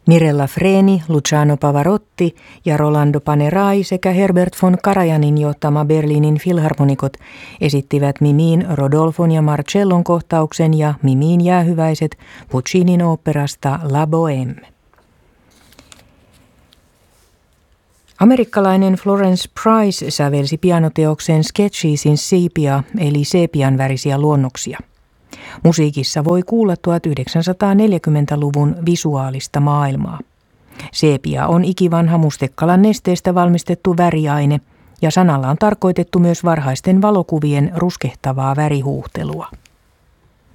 Mirella Freni, Luciano Pavarotti ja Rolando Panerai sekä Herbert von Karajanin johtama Berliinin filharmonikot esittivät Mimiin Rodolfon ja Marcellon kohtauksen ja Mimiin jäähyväiset Puccinin oopperasta La Bohème. Amerikkalainen Florence Price sävelsi pianoteoksen Sketchesin Sepia eli seepian värisiä luonnoksia. Musiikissa voi kuulla 1940-luvun visuaalista maailmaa. Sepia on ikivanha mustekalan nesteestä valmistettu väriaine ja sanalla on tarkoitettu myös varhaisten valokuvien ruskehtavaa värihuuhtelua.